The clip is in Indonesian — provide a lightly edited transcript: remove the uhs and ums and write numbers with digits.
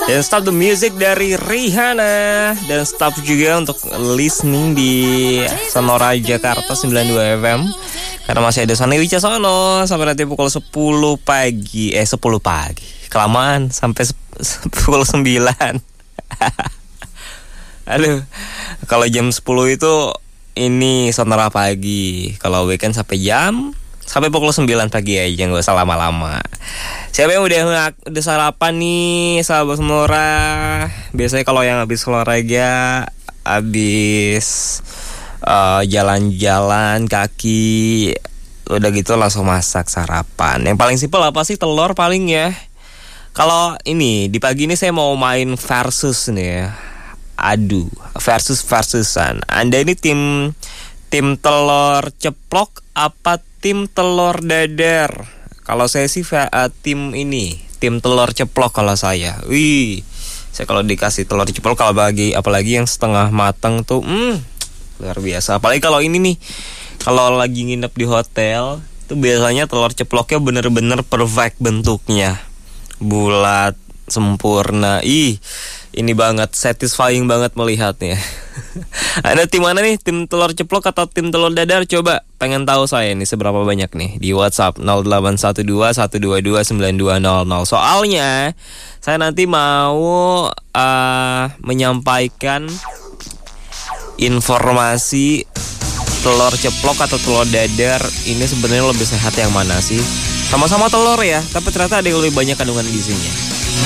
Dan stop the music dari Rihanna. Dan stop juga untuk listening di Sonora Jakarta 92 FM. Karena masih ada Sony Wicaksono sampai nanti pukul 10 pagi. 10 pagi. Kelamaan sampai pukul 9. Aduh, kalau jam 10 itu ini Sonora pagi. Kalau weekend sampai pukul 9 pagi aja, nggak usah lama-lama. Siapa yang udah sarapan nih, sahabat Sonora? Biasanya kalau yang habis olahraga, habis jalan-jalan kaki, udah gitu langsung masak sarapan. Yang paling simpel apa sih? Telur paling ya. Kalau ini di pagi ini saya mau main versus nih ya. Adu versusan. Anda ini tim telur ceplok apa tim telur dadar? Kalau saya sih tim telur ceplok kalau saya. Saya kalau dikasih telur ceplok apalagi yang setengah matang tuh, luar biasa. Apalagi kalau ini nih, kalau lagi nginep di hotel, tuh biasanya telur ceploknya bener-bener perfect bentuknya. Bulat, sempurna. Ini banget, satisfying banget melihatnya. Ada tim mana nih? Tim telur ceplok atau tim telur dadar? Coba, pengen tahu saya nih seberapa banyak nih. Di WhatsApp 0812-122-9200. Soalnya saya nanti mau menyampaikan informasi telur ceplok atau telur dadar ini sebenarnya lebih sehat yang mana sih? Sama-sama telur ya, tapi ternyata ada yang lebih banyak kandungan gizinya.